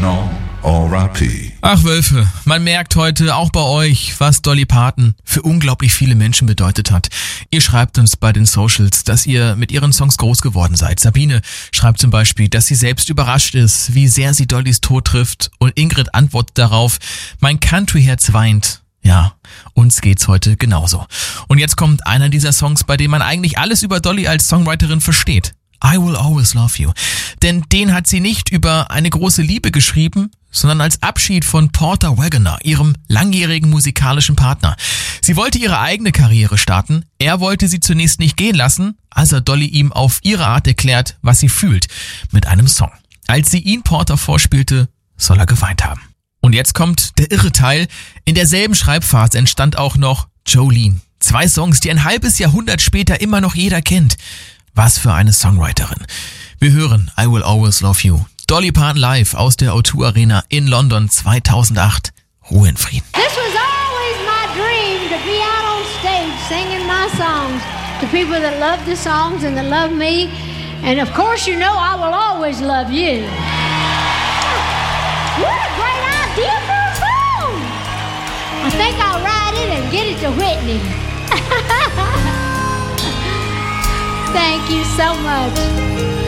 Original, R.I.P. Ach Wölfe, man merkt heute auch bei euch, was Dolly Parton für unglaublich viele Menschen bedeutet hat. Ihr schreibt uns bei den Socials, dass ihr mit ihren Songs groß geworden seid. Sabine schreibt zum Beispiel, dass sie selbst überrascht ist, wie sehr sie Dollys Tod trifft. Und Ingrid antwortet darauf, mein Country-Herz weint. Ja, uns geht's heute genauso. Und jetzt kommt einer dieser Songs, bei dem man eigentlich alles über Dolly als Songwriterin versteht. I Will Always Love You. Denn den hat sie nicht über eine große Liebe geschrieben, sondern als Abschied von Porter Wagoner, ihrem langjährigen musikalischen Partner. Sie wollte ihre eigene Karriere starten, er wollte sie zunächst nicht gehen lassen, als er Dolly ihm auf ihre Art erklärt, was sie fühlt, mit einem Song. Als sie ihn Porter vorspielte, soll er geweint haben. Und jetzt kommt der irre Teil. In derselben Schreibphase entstand auch noch Jolene. 2 Songs, die ein halbes Jahrhundert später immer noch jeder kennt. Was für eine Songwriterin. Wir hören I Will Always Love You. Dolly Parton live aus der O2 Arena in London 2008. Ruhe in Frieden. This was always my dream, to be out on stage singing my songs to people that love the songs and that love me. And of course, you know I will always love you. What a great idea for a song! I think I'll write it and get it to Whitney. Thank you so much.